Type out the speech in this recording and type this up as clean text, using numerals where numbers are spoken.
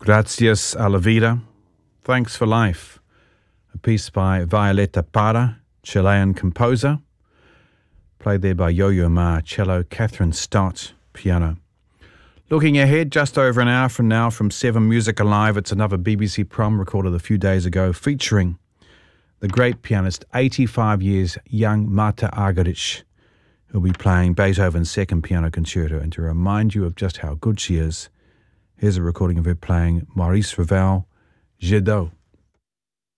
Gracias a la vida. Thanks for life. A piece by Violeta Parra, Chilean composer. Played there by Yo-Yo Ma, cello, Catherine Stott, piano. Looking ahead, just over an hour from now, from 7 Music Alive, it's another BBC prom recorded a few days ago, featuring the great pianist, 85 years young Marta Argerich, who'll be playing Beethoven's Second Piano Concerto. And to remind you of just how good she is, here's a recording of her playing Maurice Ravel, Jadot.